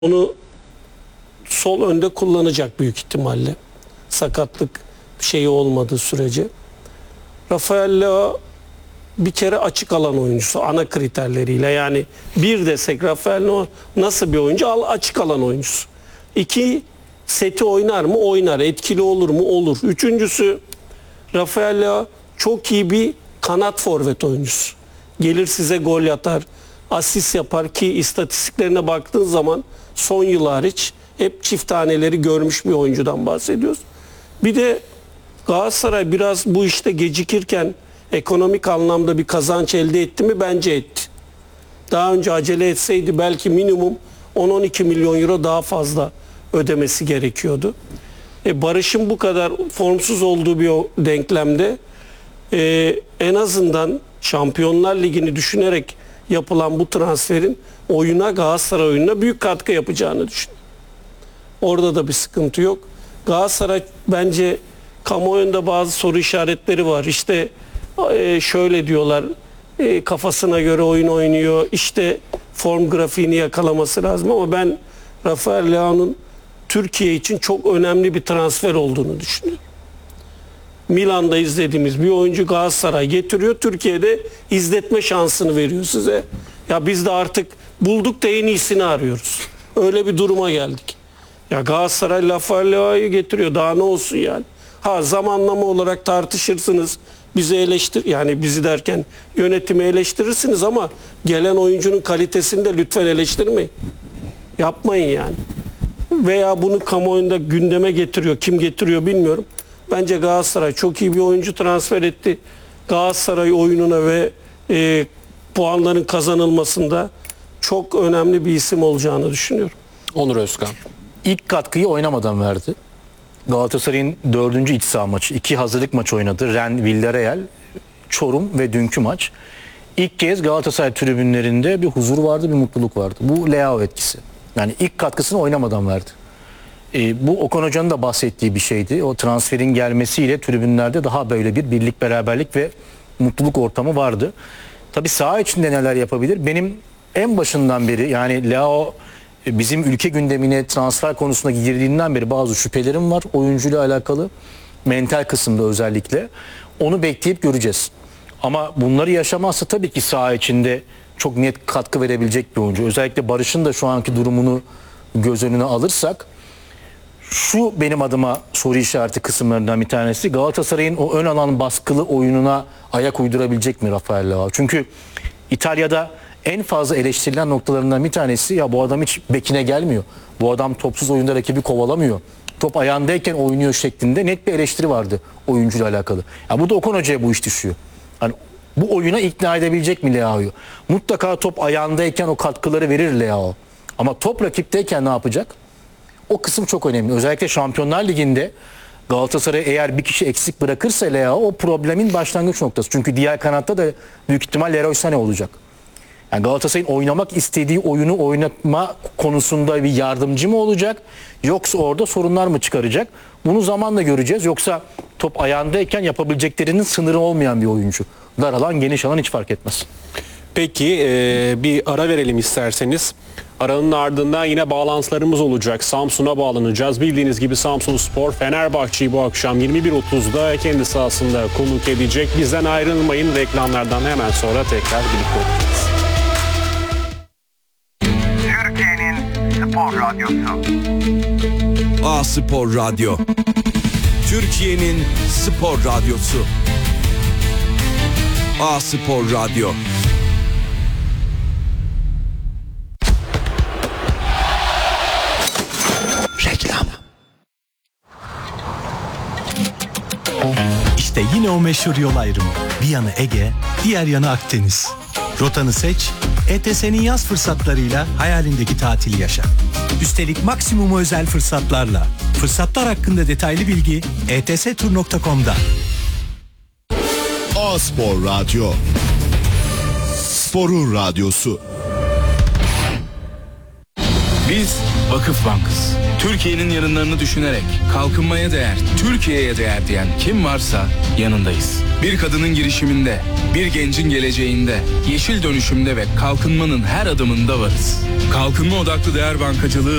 Onu sol önde kullanacak büyük ihtimalle. Sakatlık şeyi olmadığı sürece. Rafael Leao bir kere açık alan oyuncusu ana kriterleriyle. Yani bir desek Rafael Leao nasıl bir oyuncu? Açık alan oyuncusu. İki, seti oynar mı? Oynar. Etkili olur mu? Olur. Üçüncüsü, Rafael Leao çok iyi bir kanat forvet oyuncusu. Gelir size gol atar, asist yapar ki istatistiklerine baktığın zaman son yıl hariç hep çift taneleri görmüş bir oyuncudan bahsediyoruz. Bir de Galatasaray biraz bu işte gecikirken ekonomik anlamda bir kazanç elde etti mi? Bence etti. Daha önce acele etseydi belki minimum 10-12 milyon euro daha fazla ödemesi gerekiyordu. Barış'ın bu kadar formsuz olduğu bir denklemde en azından Şampiyonlar Ligi'ni düşünerek yapılan bu transferin Galatasaray oyununa büyük katkı yapacağını düşünüyorum. Orada da bir sıkıntı yok. Galatasaray bence kamuoyunda bazı soru işaretleri var. İşte şöyle diyorlar, kafasına göre oyun oynuyor. İşte form grafiğini yakalaması lazım ama ben Rafael Leao'nun Türkiye için çok önemli bir transfer olduğunu düşünüyorum. Milan'da izlediğimiz bir oyuncu Galatasaray getiriyor. Türkiye'de izletme şansını veriyor size. Ya biz de artık bulduk da en iyisini arıyoruz. Öyle bir duruma geldik. Ya Galatasaray Rafael Leao'yu getiriyor. Daha ne olsun yani. Zamanlama olarak tartışırsınız. Yani bizi derken yönetimi eleştirirsiniz ama gelen oyuncunun kalitesini de lütfen eleştirmeyin. Yapmayın yani. Veya bunu kamuoyunda gündeme getiriyor. Kim getiriyor bilmiyorum. Bence Galatasaray çok iyi bir oyuncu transfer etti. Galatasaray oyununa ve puanların kazanılmasında çok önemli bir isim olacağını düşünüyorum. Onur Özkan. İlk katkıyı oynamadan verdi. Galatasaray'ın 4. iç saha maçı. 2 hazırlık maçı oynadı. Rennes, Villarreal, Çorum ve dünkü maç. İlk kez Galatasaray tribünlerinde bir huzur vardı, bir mutluluk vardı. Bu Leao etkisi. Yani ilk katkısını oynamadan verdi. Bu Okan Hoca'nın da bahsettiği bir şeydi. O transferin gelmesiyle tribünlerde daha böyle bir birlik, beraberlik ve mutluluk ortamı vardı. Tabii saha içinde neler yapabilir? Benim en başından beri yani Leao bizim ülke gündemine transfer konusunda girdiğinden beri bazı şüphelerim var. Oyuncuyla alakalı, mental kısımda özellikle. Onu bekleyip göreceğiz. Ama bunları yaşamazsa tabii ki saha içinde çok net katkı verebilecek bir oyuncu. Özellikle Barış'ın da şu anki durumunu göz önüne alırsak, şu benim adıma soru işareti kısımlarından bir tanesi. Galatasaray'ın o ön alan baskılı oyununa ayak uydurabilecek mi Rafael Leao? Çünkü İtalya'da en fazla eleştirilen noktalarından bir tanesi, ya bu adam hiç bekine gelmiyor. Bu adam topsuz oyunda rakibi kovalamıyor. Top ayağındayken oynuyor şeklinde net bir eleştiri vardı oyuncuyla alakalı. Ya burada Okan Hoca'ya bu iş düşüyor. Hani bu oyuna ikna edebilecek mi Leao'yu? Mutlaka top ayağındayken o katkıları verir Leao. Ama top rakipteyken ne yapacak? O kısım çok önemli. Özellikle Şampiyonlar Ligi'nde Galatasaray eğer bir kişi eksik bırakırsa Leao, o problemin başlangıç noktası. Çünkü diğer kanatta da büyük ihtimal Leroy Sané olacak. Yani Galatasaray'ın oynamak istediği oyunu oynatma konusunda bir yardımcı mı olacak? Yoksa orada sorunlar mı çıkaracak? Bunu zamanla göreceğiz. Yoksa top ayağındayken yapabileceklerinin sınırı olmayan bir oyuncu. Dar alan, geniş alan hiç fark etmez. Peki bir ara verelim isterseniz. Aranın ardından yine bağlantılarımız olacak. Samsun'a bağlanacağız. Bildiğiniz gibi Samsunspor Fenerbahçe'yi bu akşam 21.30'da kendi sahasında konuk edecek. Bizden ayrılmayın. Reklamlardan hemen sonra tekrar birlikte olacağız. Türkiye'nin spor radyosu. A-Spor Radyo. Türkiye'nin spor radyosu. A-Spor Radyo. Reklam. İşte yine o meşhur yol ayrımı. Bir yanı Ege, diğer yanı Akdeniz. Rotanı seç, ETS'nin yaz fırsatlarıyla hayalindeki tatili yaşa. Üstelik maksimum özel fırsatlarla. Fırsatlar hakkında detaylı bilgi etstur.com'da. A-Spor Radyo. Sporun radyosu. Biz Vakıf Bank'ız. Türkiye'nin yarınlarını düşünerek kalkınmaya değer, Türkiye'ye değer diyen kim varsa yanındayız. Bir kadının girişiminde, bir gencin geleceğinde, yeşil dönüşümde ve kalkınmanın her adımında varız. Kalkınma odaklı değer bankacılığı